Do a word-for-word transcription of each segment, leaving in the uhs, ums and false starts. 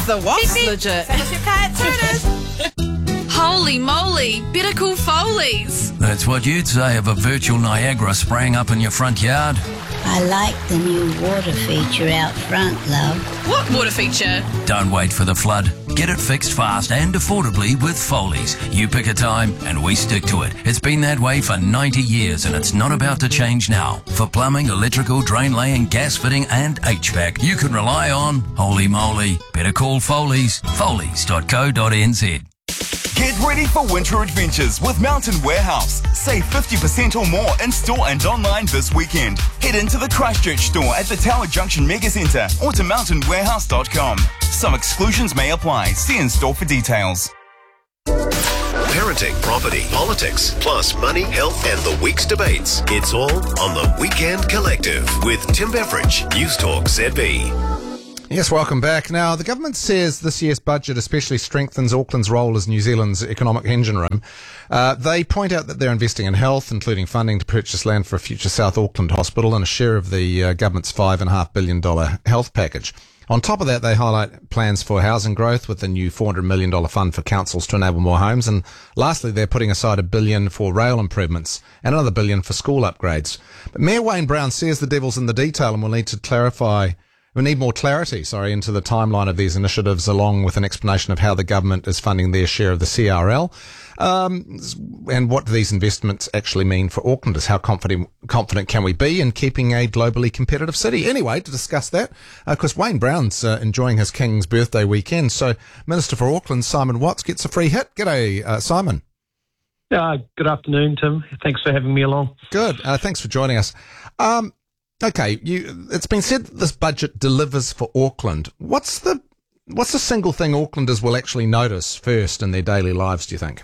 the what's Beep, beep. legit? Finish your cut, turters. Holy moly, better call Foley's. That's what you'd say of a virtual Niagara spraying up in your front yard. I like the new water feature out front, love. What water feature? Don't wait for the flood. Get it fixed fast and affordably with Foley's. You pick a time and we stick to it. It's been that way for ninety years and it's not about to change now. For plumbing, electrical, drain laying, gas fitting and H V A C, you can rely on Holy Moly. Better call Foley's. Foley's dot co dot n z. Get ready for winter adventures with Mountain Warehouse. Save fifty percent or more in store and online this weekend. Head into the Christchurch store at the Tower Junction Mega Centre or to mountain warehouse dot com. Some exclusions may apply. See in store for details. Parenting, property, politics, plus money, health, and the week's debates. It's all on the Weekend Collective with Tim Beveridge, News Talk Z B. Yes, welcome back. Now, the government says this year's budget especially strengthens Auckland's role as New Zealand's economic engine room. Uh, they point out that they're investing in health, including funding to purchase land for a future South Auckland hospital and a share of the uh, government's five point five billion dollars health package. On top of that, they highlight plans for housing growth with the new four hundred million dollars fund for councils to enable more homes. And lastly, they're putting aside a billion for rail improvements and another billion for school upgrades. But Mayor Wayne Brown says the devil's in the detail and will need to clarify We need more clarity, sorry, into the timeline of these initiatives, along with an explanation of how the government is funding their share of the C R L, um, and what do these investments actually mean for Aucklanders. How confident confident can we be in keeping a globally competitive city? Anyway, to discuss that, because uh, Wayne Brown's uh, enjoying his King's birthday weekend, so Minister for Auckland, Simon Watts, gets a free hit. G'day, uh, Simon. Uh, good afternoon, Tim. Thanks for having me along. Good. Uh, thanks for joining us. Um, Okay, you, it's been said that this budget delivers for Auckland. What's the what's the single thing Aucklanders will actually notice first in their daily lives, do you think?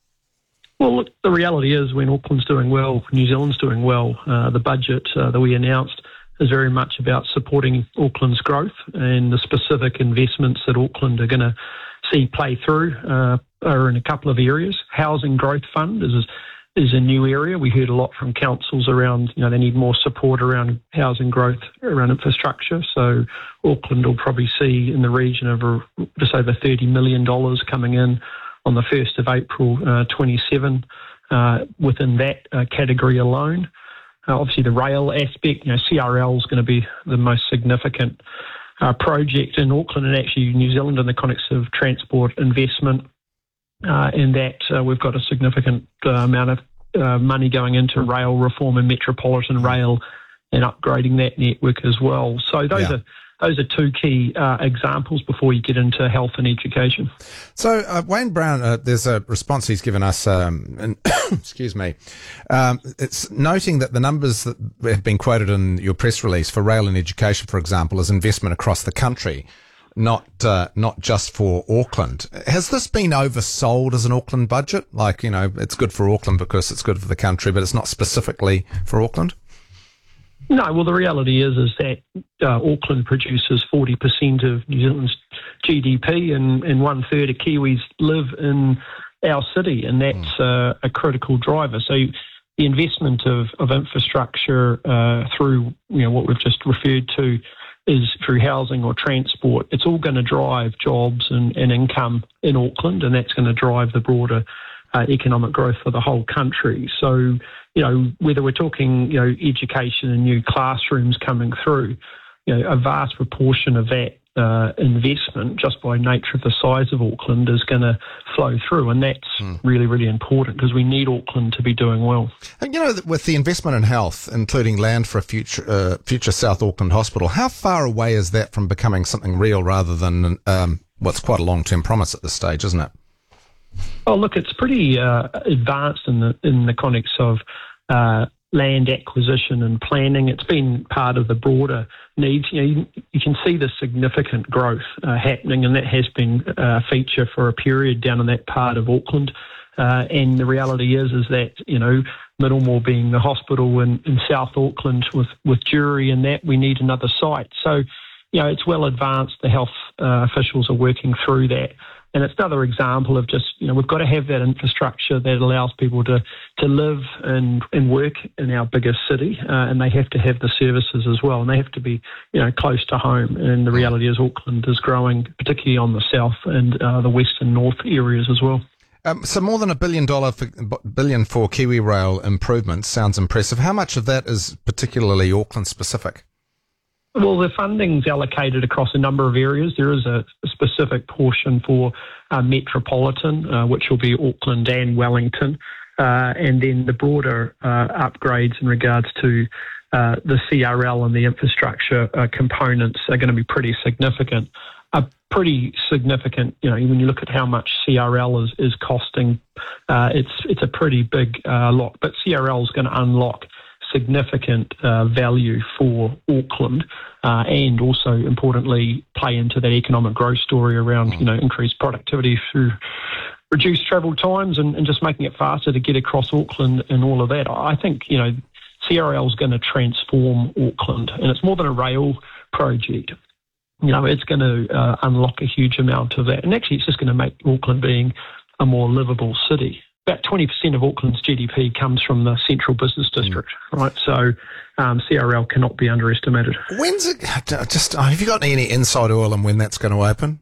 Well, look, the reality is when Auckland's doing well, New Zealand's doing well, uh, the budget uh, that we announced is very much about supporting Auckland's growth, and the specific investments that Auckland are going to see play through uh, are in a couple of areas. Housing Growth Fund is is a new area. We heard a lot from councils around, you know, they need more support around housing growth, around infrastructure. So Auckland will probably see in the region of just over thirty million dollars coming in on the first of April uh, twenty-seven uh, within that uh, category alone. Uh, obviously the rail aspect, you know, C R L is going to be the most significant uh, project in Auckland and actually New Zealand in the context of transport investment. Uh, in that uh, we've got a significant uh, amount of uh, money going into rail reform and metropolitan rail and upgrading that network as well. So those yeah. are those are two key uh, examples before you get into health and education. So uh, Wayne Brown, uh, there's a response he's given us, um, and excuse me, um, it's noting that the numbers that have been quoted in your press release for rail and education, for example, is investment across the country. Not uh, not just for Auckland. Has this been oversold as an Auckland budget? Like, you know, it's good for Auckland because it's good for the country, but it's not specifically for Auckland? No, well, the reality is is that uh, Auckland produces forty percent of New Zealand's G D P and, and one-third of Kiwis live in our city, and that's mm. uh, a critical driver. So the investment of, of infrastructure uh, through, you know, what we've just referred to is through housing or transport, it's all going to drive jobs and, and income in Auckland, and that's going to drive the broader uh, economic growth for the whole country. So, you know, whether we're talking, you know, education and new classrooms coming through, you know, a vast proportion of that uh, investment, just by nature of the size of Auckland, is going to flow through, and that's mm. really, really important because we need Auckland to be doing well. And, you know, with the investment in health, including land for a future uh, future South Auckland hospital, how far away is that from becoming something real rather than um, what's quite a long-term promise at this stage, isn't it? Oh, look, it's pretty uh, advanced in the in the context of uh, land acquisition and planning. It's been part of the broader needs. You know, you, you can see the significant growth uh, happening, and that has been a feature for a period down in that part of Auckland. Uh, and the reality is, is that, you know, Middlemore being the hospital in, in South Auckland with, with Jury and that, we need another site. So, you know, it's well advanced. The health uh, officials are working through that. And it's another example of just, you know, we've got to have that infrastructure that allows people to, to live and, and work in our biggest city, uh, and they have to have the services as well, and they have to be, you know, close to home. And the reality is Auckland is growing, particularly on the south and uh, the west and north areas as well. Um, so more than a billion dollar for, billion for Kiwi Rail improvements sounds impressive. How much of that is particularly Auckland specific? Well, the funding's allocated across a number of areas. There is a, a specific portion for uh, Metropolitan, uh, which will be Auckland and Wellington, uh, and then the broader uh, upgrades in regards to uh, the C R L and the infrastructure uh, components are going to be pretty significant. A pretty significant, you know, when you look at how much C R L is, is costing, uh, it's it's a pretty big uh, lot. But C R L is going to unlock significant uh, value for Auckland, uh, and also importantly play into that economic growth story around, you know, increased productivity through reduced travel times and, and just making it faster to get across Auckland and all of that. I think, you know, C R L is going to transform Auckland, and it's more than a rail project. You know, it's going to uh, unlock a huge amount of that, and actually it's just going to make Auckland being a more livable city. About twenty percent of Auckland's G D P comes from the central business district, mm. right? So um, C R L cannot be underestimated. When's it? Just have you got any inside oil on when that's going to open?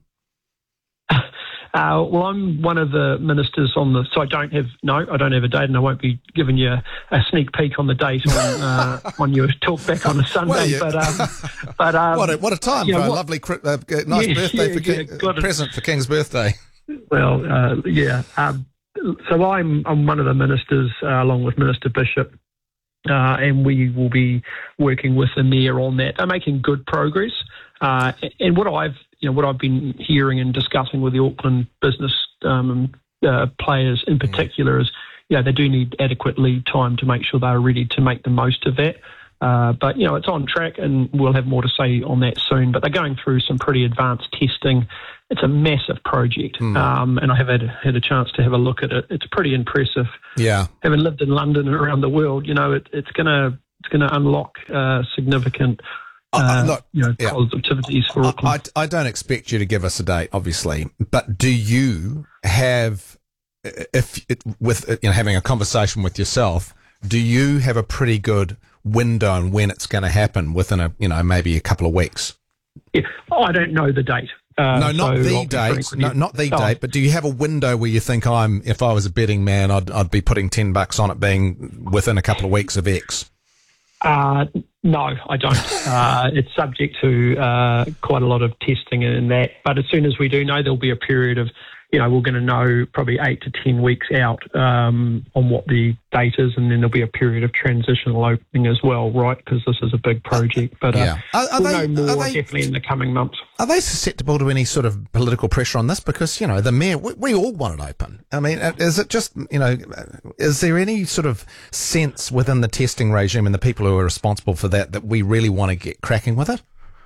Uh, well, I'm one of the ministers on the, so I don't have, no, I don't have a date, and I won't be giving you a, a sneak peek on the date on, uh, on your talk back on a Sunday. Well, yeah. But, um, but um, what a what a time you know, for a what, lovely, uh, nice yeah, birthday yeah, for King, yeah, present for King's birthday. Well, uh, yeah. Um, so I'm I'm one of the ministers, uh, along with Minister Bishop. Uh, and we will be working with the mayor on that. They're making good progress. Uh, and what I've, you know, what I've been hearing and discussing with the Auckland business um, uh, players in particular is, you know, they do need adequate lead time to make sure they're ready to make the most of that. Uh, but, you know, it's on track, and we'll have more to say on that soon. But they're going through some pretty advanced testing. It's a massive project, mm. um, and I have had, had a chance to have a look at it. It's pretty impressive. Yeah. Having lived in London and around the world, you know, it, it's gonna it's gonna unlock uh, significant uh, uh, look, you know, yeah. positivities for Auckland. I, I don't expect you to give us a date, obviously, but do you have, if it, with you know, having a conversation with yourself, do you have a pretty good window on when it's going to happen within a, you know, maybe a couple of weeks? Yeah. Oh, I don't know the date. Uh, no, not so the date. No, not the oh. date. But do you have a window where you think, I'm, if I was a betting man, I'd, I'd be putting ten bucks on it being within a couple of weeks of X? Uh, no, I don't. uh, it's subject to uh, quite a lot of testing and that. But as soon as we do know, there'll be a period of, you know, we're going to know probably eight to ten weeks out um, on what the date is, and then there'll be a period of transitional opening as well, right? Because this is a big project. But uh, yeah. are, are we'll they, know more they, definitely in the coming months. Are they susceptible to any sort of political pressure on this? Because, you know, the mayor, we, we all want it open. I mean, is it just, you know, is there any sort of sense within the testing regime and the people who are responsible for that that we really want to get cracking with it?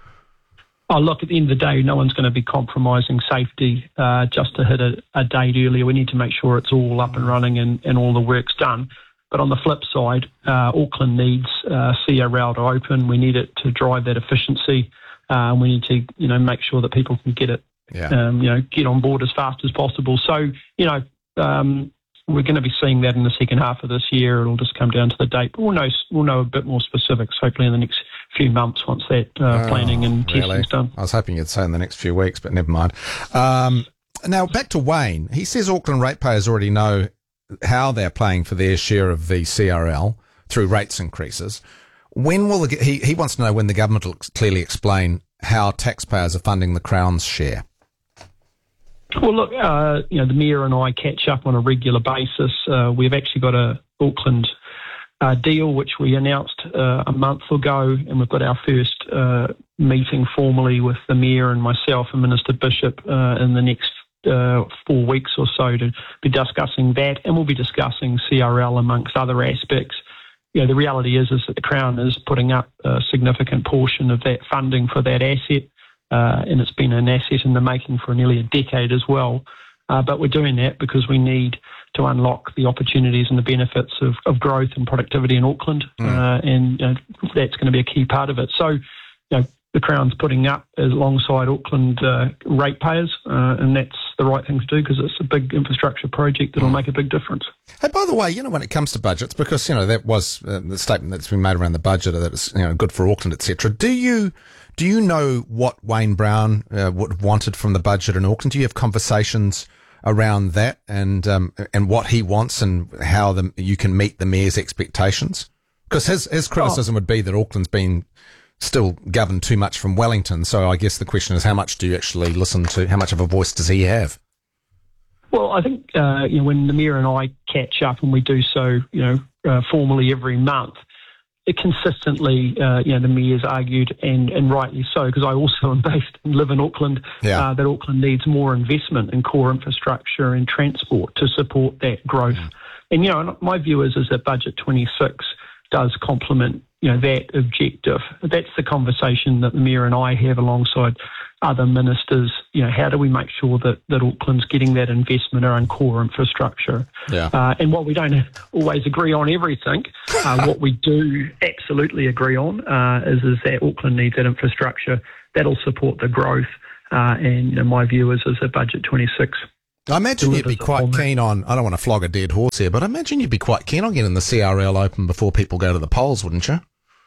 Oh, look, at the end of the day, no one's going to be compromising safety uh, just to hit a, a date earlier. We need to make sure it's all up and running and, and all the work's done. But on the flip side, uh, Auckland needs uh, C R L to open. We need it to drive that efficiency. Uh, we need to, you know, make sure that people can get it, yeah. um, you know, get on board as fast as possible. So, you know, um, we're going to be seeing that in the second half of this year. It'll just come down to the date. But we'll know, we'll know a bit more specifics, hopefully, in the next few months once that uh, oh, planning and really? testing's done. I was hoping you'd say in the next few weeks, but never mind. Um, now, back to Wayne. He says Auckland ratepayers already know how they're paying for their share of the C R L through rates increases. When will the, he, he wants to know when the government will clearly explain how taxpayers are funding the Crown's share. Well, look, uh, you know, the Mayor and I catch up on a regular basis. Uh, we've actually got a Auckland uh, deal, which we announced uh, a month ago, and we've got our first uh, meeting formally with the Mayor and myself and Minister Bishop uh, in the next uh, four weeks or so to be discussing that, and we'll be discussing C R L amongst other aspects. You know, the reality is, is that the Crown is putting up a significant portion of that funding for that asset. Uh, and it's been an asset in the making for nearly a decade as well. Uh, but we're doing that because we need to unlock the opportunities and the benefits of, of growth and productivity in Auckland, mm. uh, and you know, that's going to be a key part of it. So, you know, the Crown's putting up alongside Auckland uh, ratepayers, uh, and that's the right thing to do because it's a big infrastructure project that'll make a big difference. Hey, by the way, you know, when it comes to budgets, because, you know, that was uh, the statement that's been made around the budget that it's, you know, good for Auckland, et cetera. Do you, do you know what Wayne Brown uh, would wanted from the budget in Auckland? Do you have conversations around that and um, and what he wants and how the, you can meet the mayor's expectations? Because his, his criticism oh. would be that Auckland's been still governed too much from Wellington. So I guess the question is, how much do you actually listen to? How much of a voice does he have? Well, I think uh, you know, when the Mayor and I catch up, and we do so, you know, uh, formally every month, it consistently, uh, you know, the Mayor's argued, and, and rightly so, because I also am based and live in Auckland, yeah. uh, that Auckland needs more investment in core infrastructure and transport to support that growth. Mm. And, you know, my view is, is that Budget twenty-six does complement, you know, that objective. That's the conversation that the Mayor and I have alongside other ministers. You know, how do we make sure that, that Auckland's getting that investment around core infrastructure? Yeah. Uh, and while we don't always agree on everything, uh, what we do absolutely agree on uh, is, is that Auckland needs that infrastructure. That'll support the growth. Uh, and you know, my view is, is that Budget twenty-six. I imagine you'd be quite keen on, I don't want to flog a dead horse here, but I imagine you'd be quite keen on getting the C R L open before people go to the polls, wouldn't you?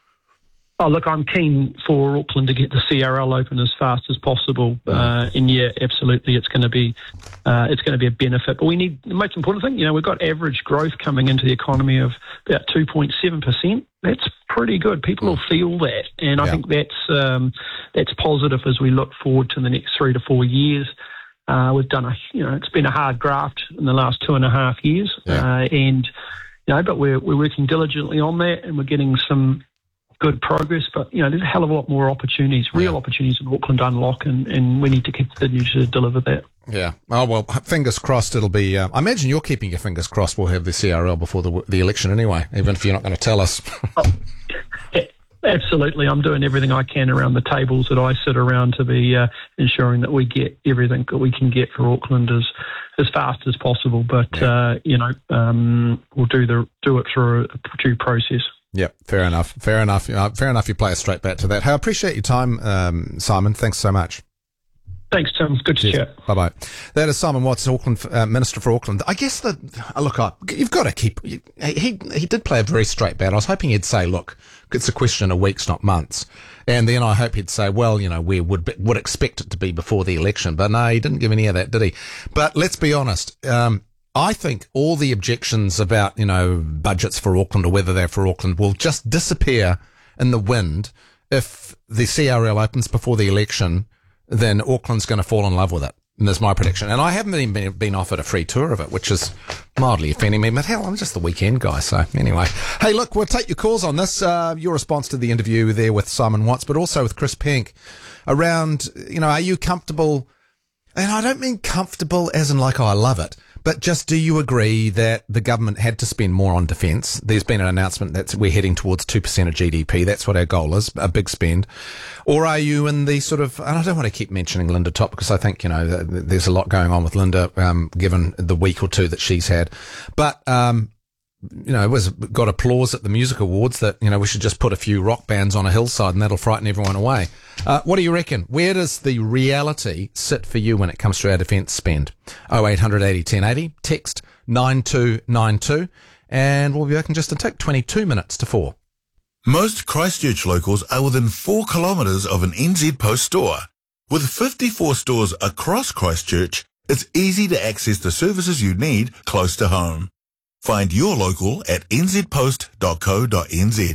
Oh, look, I'm keen for Auckland to get the C R L open as fast as possible. Uh, and yeah, absolutely, it's going to be uh, it's going to be a benefit. But we need, the most important thing, you know, we've got average growth coming into the economy of about two point seven percent. That's pretty good. People will feel that. And I yeah. think that's um, that's positive as we look forward to the next three to four years. Uh, we've done a, you know, it's been a hard graft in the last two and a half years, yeah. uh, and you know, but we're we're working diligently on that, and we're getting some good progress. But you know, there's a hell of a lot more opportunities, real yeah. opportunities in Auckland to unlock, and, and we need to continue to deliver that. Yeah. Oh well, fingers crossed. It'll be. Uh, I imagine you're keeping your fingers crossed. We'll have the C R L before the the election anyway, even if you're not going to tell us. oh, yeah. Absolutely. I'm doing everything I can around the tables that I sit around to be uh, ensuring that we get everything that we can get for Auckland as, as fast as possible. But, yeah. uh, you know, um, we'll do the do it through a due process. Yeah, fair enough. Fair enough. Uh, fair enough. You play a straight bat to that. Hey, I appreciate your time, um, Simon. Thanks so much. Thanks, Tim. Good to chat. Bye bye. That is Simon Watts, Auckland uh, Minister for Auckland. I guess that uh, look, I, you've got to keep. He he did play a very straight bat. I was hoping he'd say, "Look, it's a question of weeks, not months," and then I hope he'd say, "Well, you know, we would be, would expect it to be before the election." But no, he didn't give any of that, did he? But let's be honest. Um, I think all the objections about, you know, budgets for Auckland or whether they're for Auckland will just disappear in the wind if the C R L opens before the election. Then Auckland's going to fall in love with it. And that's my prediction. And I haven't even been, been offered a free tour of it, which is mildly offending me. But hell, I'm just the weekend guy. So anyway, hey, look, we'll take your calls on this. Uh, your response to the interview there with Simon Watts, but also with Chris Pink around, you know, are you comfortable? And I don't mean comfortable as in like, oh, I love it. But just do you agree that the government had to spend more on defence? There's been an announcement that we're heading towards two percent of G D P. That's what our goal is, a big spend. Or are you in the sort of, and I don't want to keep mentioning Linda Top because I think, you know, there's a lot going on with Linda, um, given the week or two that she's had. But, um, you know, it was got applause at the music awards that, you know, we should just put a few rock bands on a hillside and that'll frighten everyone away. Uh, what do you reckon? Where does the reality sit for you when it comes to our defence spend? oh eight hundred eighty ten eighty, text nine two nine two, and we'll be back in just a tick, twenty-two minutes to four. Most Christchurch locals are within four kilometres of an N Z Post store. With fifty-four stores across Christchurch, it's easy to access the services you need close to home. Find your local at n z post dot co dot n z.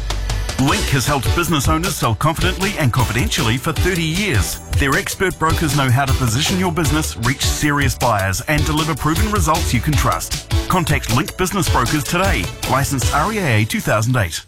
Link has helped business owners sell confidently and confidentially for thirty years. Their expert brokers know how to position your business, reach serious buyers, and deliver proven results you can trust. Contact Link Business Brokers today. Licensed R E A A two thousand eight.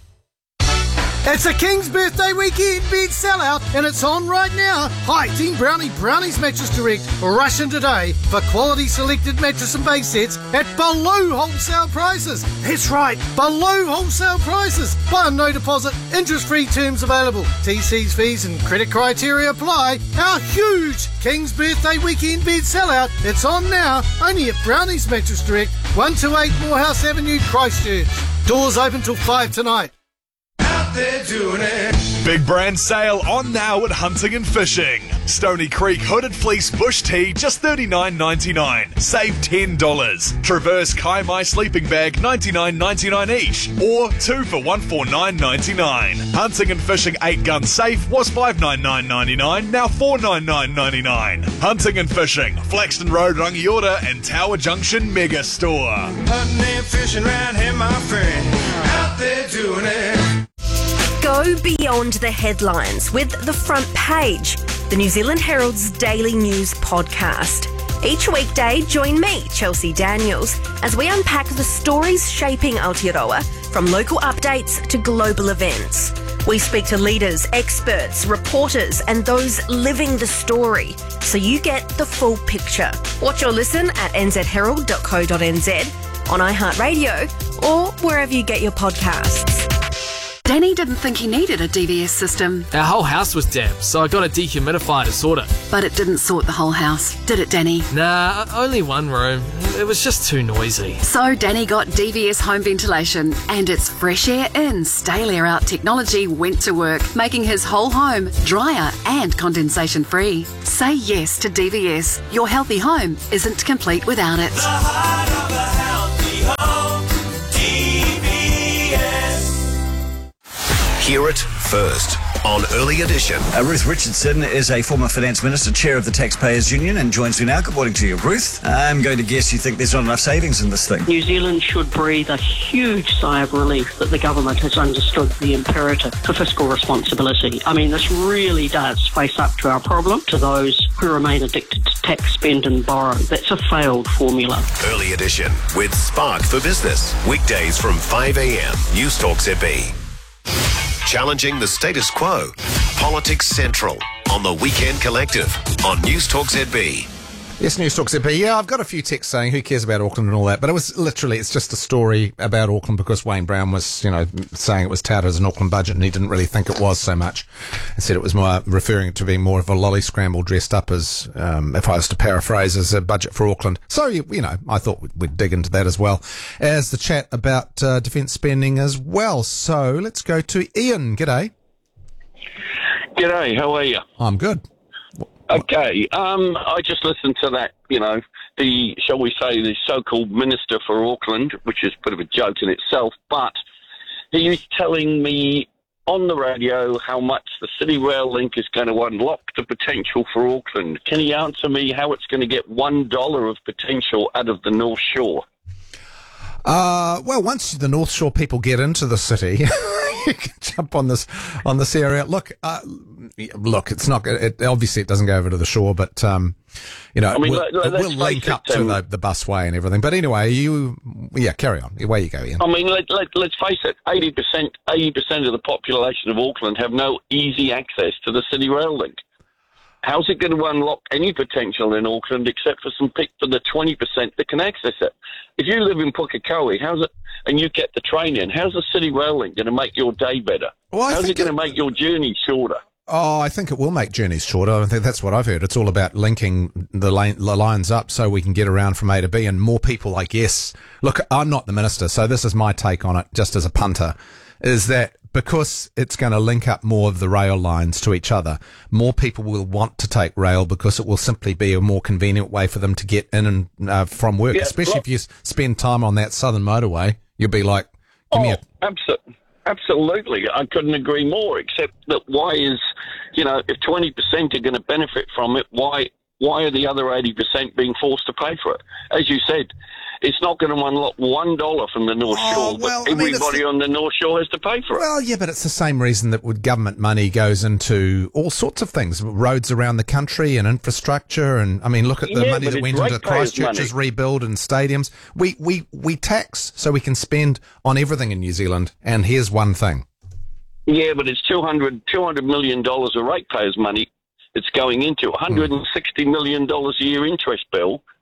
It's a King's Birthday Weekend bed sellout, and it's on right now. Hi, Team Brownie Brownies Mattress Direct. Rush in today for quality selected mattress and base sets at below wholesale prices. That's right, below wholesale prices. Buy on no deposit, interest-free terms available. T Cs, fees and credit criteria apply. Our huge King's Birthday Weekend bed sellout. It's on now, only at Brownies Mattress Direct, one two eight Morehouse Avenue, Christchurch. Doors open till five tonight. They're doing it. Big brand sale on now at Hunting and Fishing. Stony Creek Hooded Fleece Bush Tee, just thirty-nine ninety-nine. Save ten dollars. Traverse Kai Mai Sleeping Bag, ninety-nine ninety-nine each. Or two for one forty-nine ninety-nine. Hunting and Fishing eight gun safe was five ninety-nine ninety-nine, now four ninety-nine ninety-nine. Hunting and Fishing, Flaxton Road, Rangiora and Tower Junction Mega Store. Hunting and fishing round here, my friend. Out there doing it. Go beyond the headlines with The Front Page, the New Zealand Herald's daily news podcast. Each weekday, join me, Chelsea Daniels, as we unpack the stories shaping Aotearoa, from local updates to global events. We speak to leaders, experts, reporters, and those living the story, so you get the full picture. Watch or listen at n z herald dot co dot n z, on iHeartRadio, or wherever you get your podcasts. Danny didn't think he needed a D V S system. Our whole house was damp, so I got a dehumidifier to sort it. But it didn't sort the whole house, did it, Danny? Nah, only one room. It was just too noisy. So Danny got D V S home ventilation, and its fresh air in, stale air out technology went to work, making his whole home drier and condensation free. Say yes to D V S. Your healthy home isn't complete without it. The heart of a healthy home. D V S. Hear it first on Early Edition. Uh, Ruth Richardson is a former finance minister, chair of the Taxpayers Union, and joins me now. Good morning to you, Ruth. I'm going to guess you think there's not enough savings in this thing. New Zealand should breathe a huge sigh of relief that the government has understood the imperative for fiscal responsibility. I mean, this really does face up to our problem, to those who remain addicted to tax, spend and borrow. That's a failed formula. Early Edition with Spark for Business. Weekdays from five a.m. News Talk Z B. Challenging the status quo. Politics Central on the Weekend Collective on News Talk Z B. Yes, News Talk Z B. Yeah, I've got a few texts saying who cares about Auckland and all that, but it was literally, it's just a story about Auckland because Wayne Brown was, you know, saying it was touted as an Auckland budget and he didn't really think it was so much. He said it was more referring to being more of a lolly scramble dressed up as, um, if I was to paraphrase, as a budget for Auckland. So, you, you know, I thought we'd dig into that as well as the chat about uh, defence spending as well. So let's go to Ian. G'day. G'day, how are you? I'm good. Okay, um, I just listened to that, you know, the, shall we say, the so-called Minister for Auckland, which is a bit of a joke in itself, but he was telling me on the radio how much the City Rail Link is going to unlock the potential for Auckland. Can he answer me how it's going to get one dollar of potential out of the North Shore? Uh, well, once the North Shore people get into the city, you can jump on this on this area. Look, uh, look, it's not. It, obviously, it doesn't go over to the shore, but um, you know, I mean, we'll, let, it will link up to the, the busway and everything. But anyway, you, yeah, carry on. Away you go, Ian. I mean, let, let, let's face it. Eighty percent, eighty percent of the population of Auckland have no easy access to the City Rail Link. How's it going to unlock any potential in Auckland except for some pick for the twenty percent that can access it? If you live in Pukekohe, how's it, and you get the train in, how's the City Rail Link going to make your day better? Well, how's it going to make your journey shorter? Oh, I think it will make journeys shorter. I think that's what I've heard. It's all about linking the, lane, the lines up so we can get around from A to B and more people, I guess. Look, I'm not the minister, so this is my take on it, just as a punter, is that because it's going to link up more of the rail lines to each other, more people will want to take rail because it will simply be a more convenient way for them to get in and uh, from work, yeah, especially look, if you spend time on that southern motorway. You'll be like, give oh, me a... Absolutely. Absolutely. I couldn't agree more, except that why is, you know, if twenty percent are going to benefit from it, why why are the other eighty percent being forced to pay for it? As you said, it's not going to unlock one dollar from the North Shore, oh, well, but everybody I mean, on the North Shore has to pay for it. Well, yeah, but it's the same reason that with government money goes into all sorts of things, roads around the country and infrastructure, and I mean, look at the yeah, money that went into Christchurch's rebuild and stadiums. We we we tax so we can spend on everything in New Zealand, and here's one thing. Yeah, but it's two hundred million dollars of ratepayers' money it's going into. one hundred sixty million dollars a year interest bill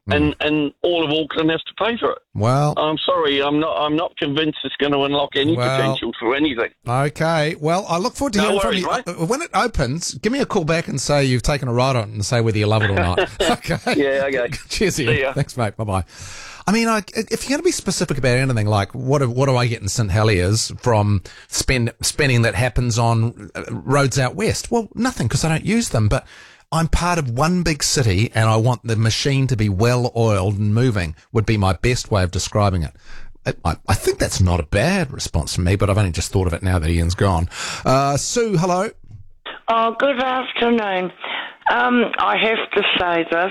and, and all of Auckland has to pay for it. Well, I'm sorry, I'm not. I'm not convinced it's going to unlock any Well- potential for anything. Okay. Well, I look forward to No hearing worries, from you. mate. Uh, When it opens, give me a call back and say you've taken a ride on it and say whether you love it or not. Okay. Yeah, okay. Cheers, Ian. See ya. Thanks, mate. Bye-bye. I mean, I, if you're going to be specific about anything, like what do, what do I get in St Heliers from spend, spending that happens on uh, roads out west? Well, nothing, because I don't use them, but I'm part of one big city and I want the machine to be well oiled and moving would be my best way of describing it. It- I, I think that's not a bad response from me, but I've only just thought of it now that Ian's gone. Uh, Sue, hello. Oh, good afternoon. Um, I have to say this.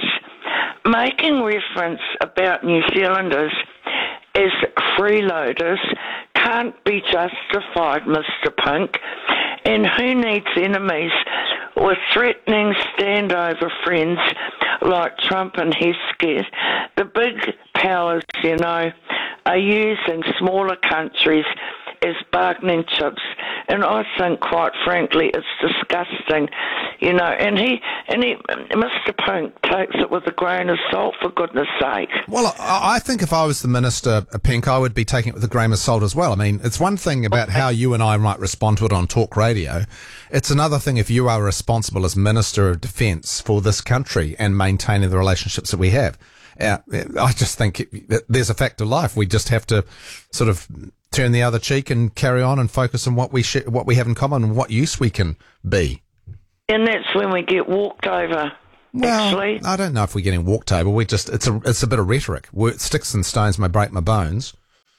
Making reference about New Zealanders as freeloaders can't be justified, Mister Pink. And who needs enemies with threatening standover friends like Trump and Hesketh? The big powers, you know, are using smaller countries as bargaining chips, and I think, quite frankly, it's disgusting, you know. And he, and he, Mister Pink takes it with a grain of salt, for goodness sake. Well, I I think if I was the Minister, uh, Pink, I would be taking it with a grain of salt as well. I mean, it's one thing about how you and I might respond to it on talk radio. It's another thing if you are responsible as Minister of Defence for this country and maintaining the relationships that we have. Uh, I just think it, that there's a fact of life. We just have to sort of turn the other cheek and carry on and focus on what we sh- what we have in common and what use we can be. And that's when we get walked over. Well, actually. I don't know if we're getting walked over. We just it's a it's a bit of rhetoric. Word, sticks and stones may break my bones.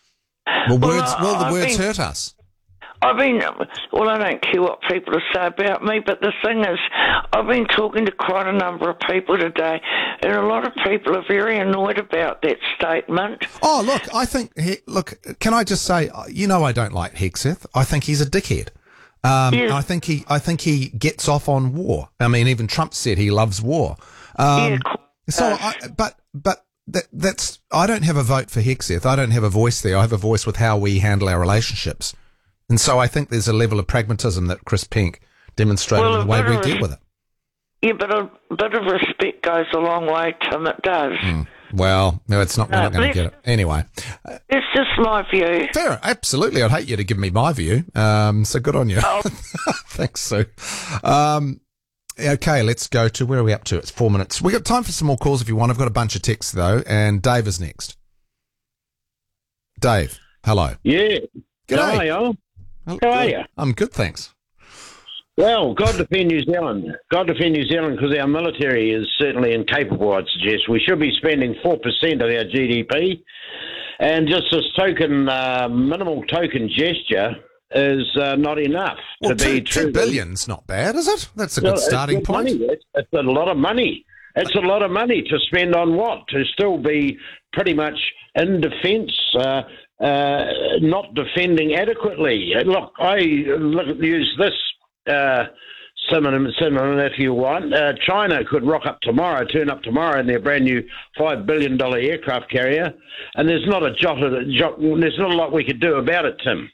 Well, Well, words I- will the I've words been- hurt us? I've been, well, I don't care what people say about me, but the thing is, I've been talking to quite a number of people today, and a lot of people are very annoyed about that statement. Oh, look, I think, he, look, can I just say, you know, I don't like Hexeth. I think he's a dickhead. Um, Yes. I think he, I think he gets off on war. I mean, even Trump said he loves war. Um, so, I, but, but that, that's, I don't have a vote for Hexeth. I don't have a voice there. I have a voice with how we handle our relationships. And so I think there's a level of pragmatism that Chris Pink demonstrated Well, in the way a bit we of deal res- with it. Yeah, but a bit of respect goes a long way, Tim, it does. Well, no, it's not, we're No, not going to let's- get it. Anyway. It's just my view. Fair, absolutely. I'd hate you to give me my view. Um, so good on you. Thanks, Sue. Um, okay, let's go to, where are we up to? It's four minutes. We've got time for some more calls if you want. I've got a bunch of texts, though, and Dave is next. Dave, hello. Yeah. G'day. Hi, y'all. How are you? I'm good, thanks. Well, God defend New Zealand. God defend New Zealand because our military is certainly incapable, I'd suggest. We should be spending four percent of our G D P. And just this token, uh, minimal token gesture is uh, not enough Well, to two, be two true. billion's not bad, is it? That's a Well, good it's starting good point. money. It's, it's a lot of money. It's a lot of money to spend on what? To still be pretty much in defence, uh, uh, not defending adequately. Uh, Look, I look, use this uh, synonym, synonym if you want. Uh, China could rock up tomorrow, turn up tomorrow in their brand new five billion dollars aircraft carrier, and there's not a jot of jot, there's not a lot we could do about it, Tim.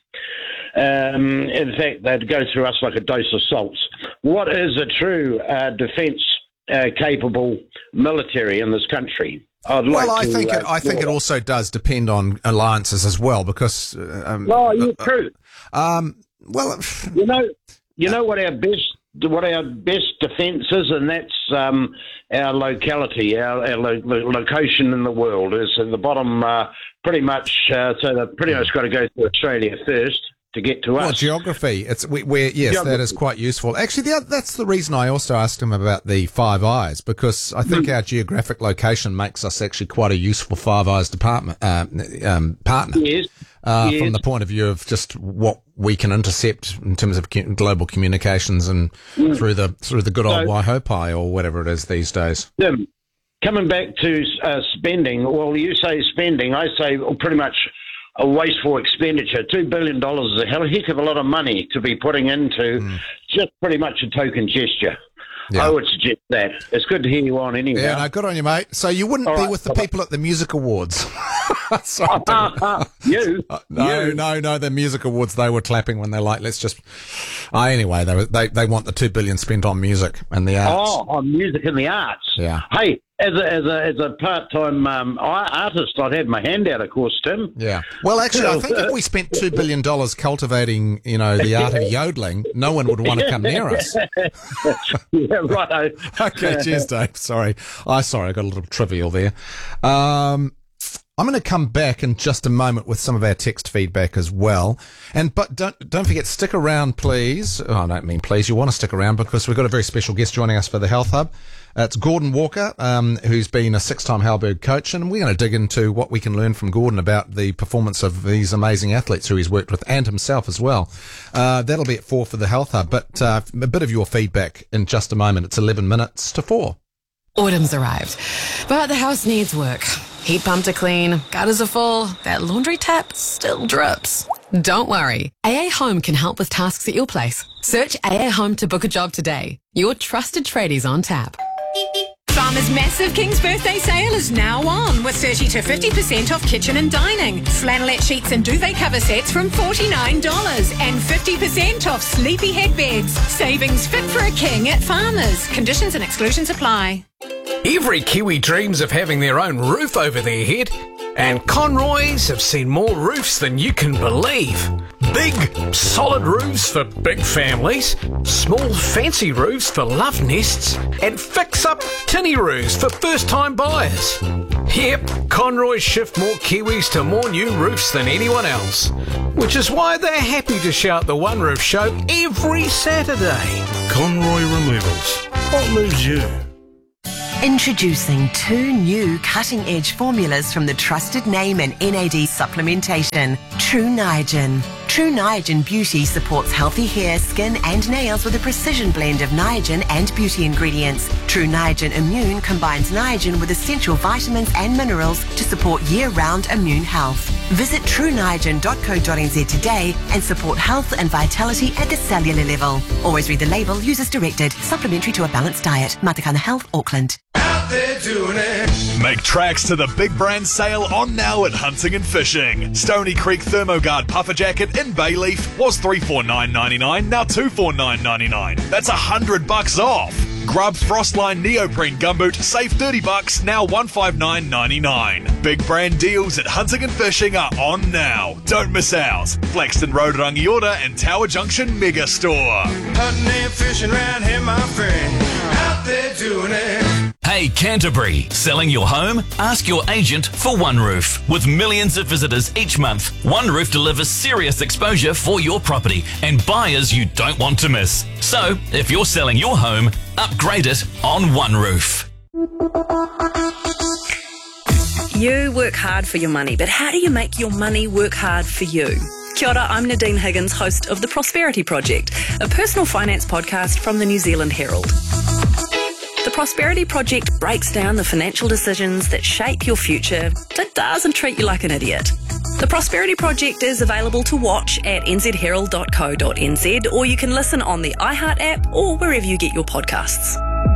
Um, in fact, they'd go through us like a dose of salts. What is a true uh, defence uh, capable military in this country? I'd like Well, I to, think uh, it, I think it explore also does depend on alliances as well, because. uh, Um, Well, you're uh, true. Um, well, you know, you know what our best, what our best defence is, and that's um, our locality, our, our lo- lo- location in the world is in the bottom, uh, pretty much. Uh, so they've pretty much got to go to Australia first to get to Well, us. geography. It's we, we're yes, that Geography. is quite useful. Actually, the, oth- that's the reason I also asked him about the Five Eyes, because I think Hmm. our geographic location makes us actually quite a useful Five Eyes department uh, um, partner. Yes. Uh, Yes. From the point of view of just what we can intercept in terms of cu- global communications and Mm. through the through the good old So- Waihopai or whatever it is these days. Tim, coming back to uh, spending, well, you say spending, I say well, pretty much a wasteful expenditure. Two billion dollars is a hell heck of a lot of money to be putting into just pretty much a token gesture. I would suggest that. It's good to hear you on anyway. Yeah, no, good on you, mate. So you wouldn't All be right, with the bye-bye. people at the music awards? Sorry, you? No, you. no, no. The music awards, they were clapping when they're like, let's just. Uh, anyway, they, were, they they want the two billion spent on music and the arts. Oh, on music and the arts. Yeah. Hey, as a as a as a part time um, artist, I'd have my hand out, of course, Tim. Yeah. Well, actually, I think if we spent two billion dollars cultivating, you know, the art of yodeling, no one would want to come near us. Yeah, right. Okay, cheers, Dave. Sorry. I sorry, I got a little trivial there. Um, I'm going to come back in just a moment with some of our text feedback as well. And but don't don't forget, stick around, please. Oh, I don't mean please. You want to stick around because we've got a very special guest joining us for the Health Hub. Uh, it's Gordon Walker, um, who's been a six-time Halberg coach, and we're going to dig into what we can learn from Gordon about the performance of these amazing athletes who he's worked with and himself as well. Uh, that'll be at four for the Health Hub. But uh, a bit of your feedback in just a moment. It's eleven minutes to four. Autumn's arrived, but the house needs work. Heat pump to clean, gutters are full, that laundry tap still drips. Don't worry, A A Home can help with tasks at your place. Search A A Home to book a job today. Your trusted tradies on tap. Farmer's massive King's Birthday sale is now on with thirty to fifty percent off kitchen and dining. Flannelette sheets and duvet cover sets from forty-nine dollars and fifty percent off sleepy head beds. Savings fit for a king at Farmer's. Conditions and exclusions apply. Every Kiwi dreams of having their own roof over their head, and Conroy's have seen more roofs than you can believe. Big, solid roofs for big families, small, fancy roofs for love nests, and fix-up tinny roofs for first-time buyers. Yep, Conroy's shift more Kiwis to more new roofs than anyone else, which is why they're happy to shout the One Roof Show every Saturday. Conroy Removals. What moves you? Introducing two new cutting-edge formulas from the trusted name in N A D supplementation, True Niagen. True Niagen Beauty supports healthy hair, skin and nails with a precision blend of Niagen and beauty ingredients. True Niagen Immune combines Niagen with essential vitamins and minerals to support year-round immune health. Visit true niagen dot co dot n z today and support health and vitality at the cellular level. Always read the label, use as directed. Supplementary to a balanced diet. Matakana Health, Auckland. They're doing it. Make tracks to the big brand sale on now at Hunting and Fishing. Stony Creek Thermoguard puffer jacket in bay leaf was three forty-nine ninety-nine, now two forty-nine ninety-nine. That's a hundred bucks off. Grub Frostline neoprene gumboot save thirty bucks, now one fifty-nine ninety-nine. Big brand deals at Hunting and Fishing are on now. Don't miss out. Flaxton Road, Rangiora and Tower Junction Mega Store. Hunting and fishing round here, my friend. Out there doing it. Hey Canterbury, selling your home? Ask your agent for One Roof. With millions of visitors each month, One Roof delivers serious exposure for your property and buyers you don't want to miss. So, if you're selling your home, upgrade it on One Roof. You work hard for your money, but how do you make your money work hard for you? Kia ora, I'm Nadine Higgins, host of The Prosperity Project, a personal finance podcast from the New Zealand Herald. The Prosperity Project breaks down the financial decisions that shape your future. It doesn't treat you like an idiot. The Prosperity Project is available to watch at n z herald dot co dot n z, or you can listen on the iHeart app or wherever you get your podcasts.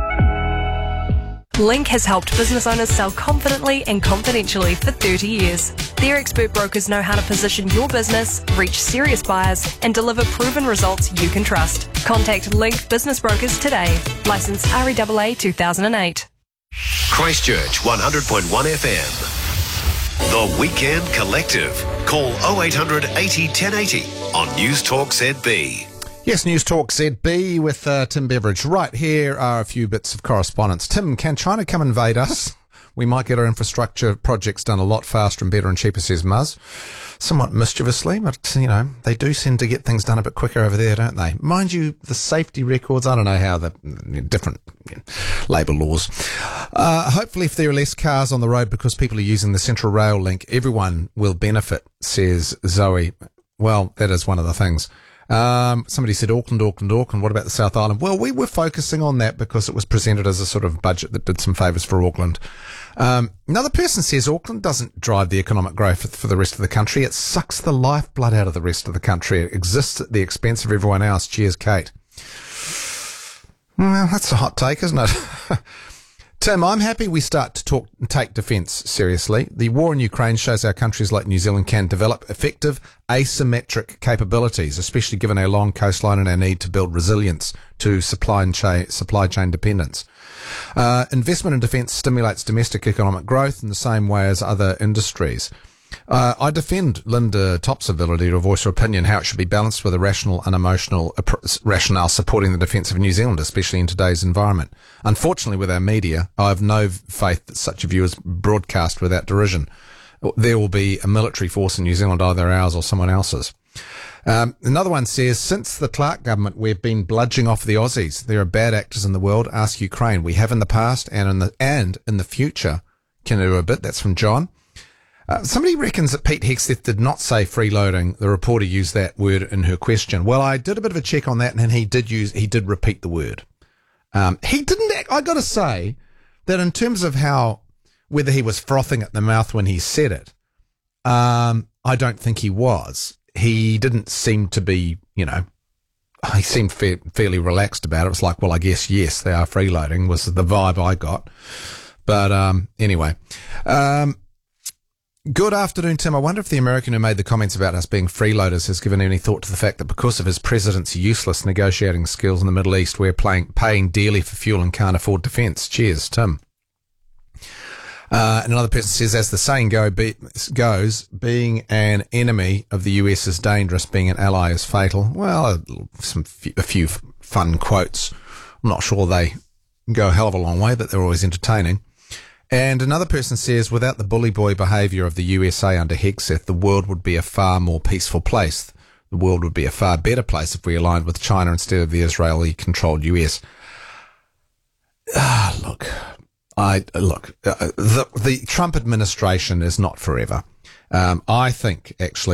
Link has helped business owners sell confidently and confidentially for thirty years. Their expert brokers know how to position your business, reach serious buyers, and deliver proven results you can trust. Contact Link Business Brokers today. Licence R E A A two thousand eight. Christchurch one hundred point one F M. The Weekend Collective. Call oh eight hundred eighty ten eighty on News Talk Z B. Yes, News Talk Z B with uh, Tim Beveridge. Right, here are a few bits of correspondence. Tim, can China come invade us? We might get our infrastructure projects done a lot faster and better and cheaper, says Muzz. Somewhat mischievously, but, you know, they do seem to get things done a bit quicker over there, don't they? Mind you, the safety records, I don't know how the different you know, labour laws. Uh, hopefully, if there are less cars on the road because people are using the Central Rail link, everyone will benefit, says Zoe. Well, that is one of the things. Um, somebody said Auckland, Auckland, Auckland. What about the South Island? Well, we were focusing on that because it was presented as a sort of budget that did some favours for Auckland. Um, another person says Auckland doesn't drive the economic growth for the rest of the country. It sucks the lifeblood out of the rest of the country. It exists at the expense of everyone else. Cheers, Kate. Well, that's a hot take, isn't it? Tim, I'm happy we start to talk and take defence seriously. The war in Ukraine shows how countries like New Zealand can develop effective asymmetric capabilities, especially given our long coastline and our need to build resilience to supply and chain, supply chain dependence. Uh, investment in defence stimulates domestic economic growth in the same way as other industries. Uh, I defend Linda Topp's ability to voice her opinion how it should be balanced with a rational and emotional rationale supporting the defence of New Zealand, especially in today's environment. Unfortunately, with our media, I have no faith that such a view is broadcast without derision. There will be a military force in New Zealand, either ours or someone else's. Um, another one says, since the Clark government, we've been bludging off the Aussies. There are bad actors in the world. Ask Ukraine. We have in the past and in the, and in the future can do a bit. That's from John. Uh, somebody reckons that Pete Hegseth did not say freeloading. The reporter used that word in her question. Well, I did a bit of a check on that, and he did use, he did repeat the word. Um, he didn't, act, I got to say that in terms of how, whether he was frothing at the mouth when he said it, um, I don't think he was. He didn't seem to be, you know, he seemed fa- fairly relaxed about it. It was like, well, I guess, yes, they are freeloading was the vibe I got. But, um, anyway, um, good afternoon, Tim. I wonder if the American who made the comments about us being freeloaders has given any thought to the fact that because of his president's useless negotiating skills in the Middle East, we're playing, paying dearly for fuel and can't afford defence. Cheers, Tim. Uh, and another person says, as the saying go, be, goes, being an enemy of the U S is dangerous, being an ally is fatal. Well, some a few fun quotes. I'm not sure they go a hell of a long way, but they're always entertaining. And another person says, without the bully boy behaviour of the U S A under Hegseth, the world would be a far more peaceful place. The world would be a far better place if we aligned with China instead of the Israeli-controlled U S. Ah, look, I look. Uh, the the Trump administration is not forever. Um, I think actually.